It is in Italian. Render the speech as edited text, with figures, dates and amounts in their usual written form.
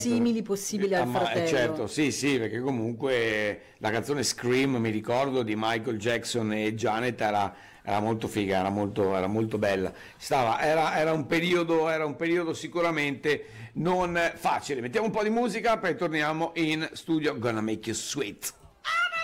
simili possibili al fratello. Certo, sì, sì, perché comunque la canzone Scream, mi ricordo, di Michael Jackson e Janet era molto figa, era molto bella. Era un periodo sicuramente non facile. Mettiamo un po' di musica, poi torniamo in studio. Gonna Make You Sweet.